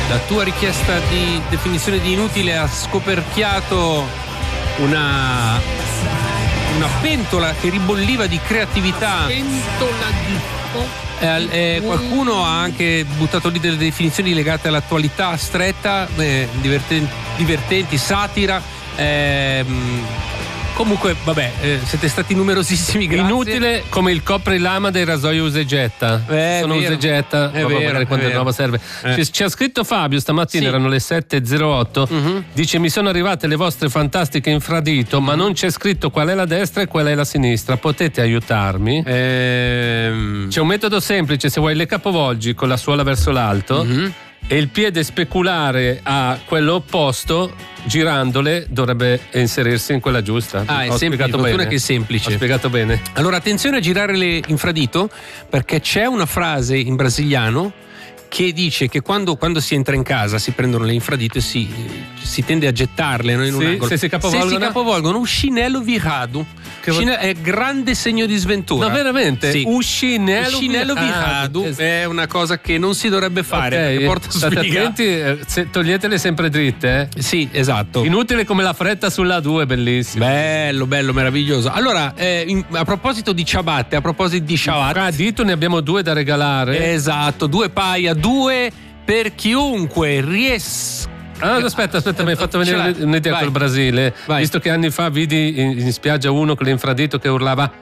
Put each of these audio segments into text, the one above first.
La tua richiesta di definizione di inutile ha scoperchiato una pentola che ribolliva di creatività. Pentola di Qualcuno ha anche buttato lì delle definizioni legate all'attualità stretta, divertenti, satira. Comunque, vabbè, siete stati numerosissimi, grazie. Inutile come il coprilama dei rasoio usa e getta. Sono usa e getta, è vero, magari quando roba serve. Ci ha scritto Fabio stamattina, sì. Erano le 7:08. Dice: mi sono arrivate le vostre fantastiche infradito, ma non c'è scritto qual è la destra e qual è la sinistra. Potete aiutarmi? C'è un metodo semplice: se vuoi le capovolgi con la suola verso l'alto e il piede speculare a quello opposto, girandole dovrebbe inserirsi in quella giusta. È semplice, fortuna che è semplice. Ho spiegato bene. Allora, attenzione a girare le infradito, perché c'è una frase in brasiliano che dice che quando si entra in casa si prendono le infradito e si tende a gettarle, no, in un angolo. Se si capovolgono, un chinello virado. È grande segno di sventura. No, veramente? Sì. Un chinello virado è una cosa che non si dovrebbe fare, perché porta sfiga. Attenti, toglietele sempre dritte. Sì, esatto. Inutile come la fretta sulla 2, bellissimo. Bello, meraviglioso. Allora, a proposito di ciabatte, a proposito di ciabatte, dito ne abbiamo 2 da regalare. Esatto, 2 paia, 2 per chiunque riesca. Aspetta, mi hai fatto venire un'idea col Brasile. Vai. Visto che anni fa vidi in spiaggia uno con l'infradito che urlava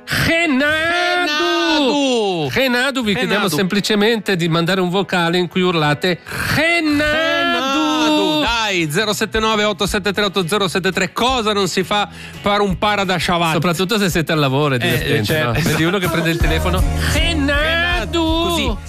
Renado, vi chiediamo semplicemente di mandare un vocale in cui urlate Renado. Dai, 079 873 8073. Cosa non si fa per un para da ciabatte? Soprattutto se siete al lavoro, è divertente, no? Vedi uno che prende il telefono Renado. Così